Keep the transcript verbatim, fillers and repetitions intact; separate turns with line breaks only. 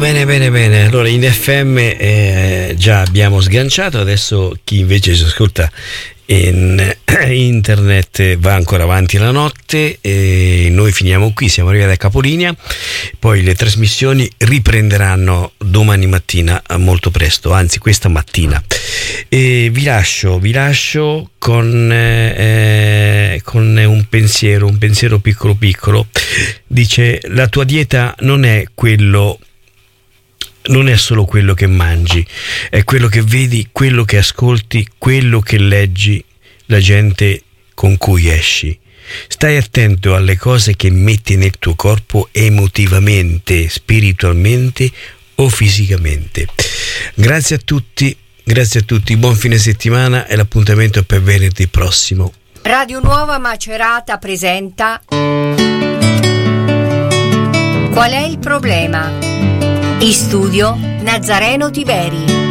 bene, bene, bene. Allora in F M eh, già abbiamo sganciato, adesso chi invece si ascolta in internet va ancora avanti la notte e noi finiamo qui, siamo arrivati a capolinea, poi le trasmissioni riprenderanno domani mattina molto presto, anzi questa mattina. E vi lascio, vi lascio con, eh, con un pensiero, un pensiero piccolo piccolo. Dice: la tua dieta non è quello, non è solo quello che mangi, è quello che vedi, quello che ascolti, quello che leggi, la gente con cui esci. Stai attento alle cose che metti nel tuo corpo emotivamente, spiritualmente o fisicamente. Grazie a tutti, grazie a tutti, buon fine settimana e l'appuntamento è per venerdì prossimo.
Radio Nuova Macerata presenta Qual è il problema? In studio Nazareno Tiberi.